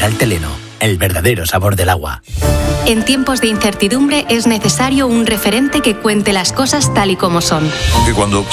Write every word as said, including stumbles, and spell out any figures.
Mineral Teleno, el verdadero sabor del agua. En tiempos de incertidumbre es necesario un referente que cuente las cosas tal y como son. Que cuando